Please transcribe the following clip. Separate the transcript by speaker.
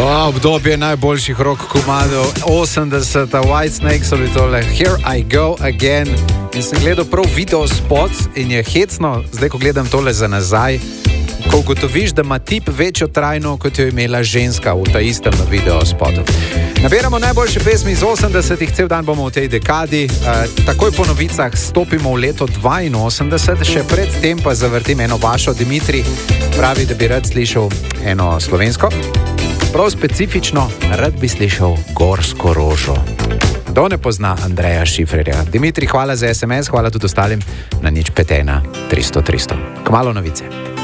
Speaker 1: Obdobje najboljših rock komadov, 80-ta, Whitesnake so bili tole, Here I Go Again. In sem gledal prav video spot in je hecno, zdaj ko gledam tole za nazaj, ko ugotoviš, da ima tip večjo trajno, kot jo je imela ženska v ta istem video spotu. Nabiramo najboljše pesmi iz 80-ih, cel dan bomo v tej dekadi. Takoj po novicah stopimo v leto 82, še predtem pa zavrtim eno vašo. Dimitri pravi, da bi rad slišal eno slovensko. Prav specifično, rad bi slišal Gorsko rožo. Kdo ne pozna Andreja Šifrerja? Dimitri, hvala za SMS, hvala tudi ostalim na 051 300 300. Kmalu novice.